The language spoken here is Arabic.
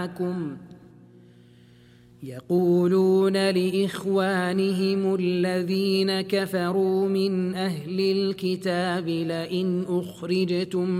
يقولون لإخوانهم الذين كفروا من أهل الكتاب لئن أخرجتم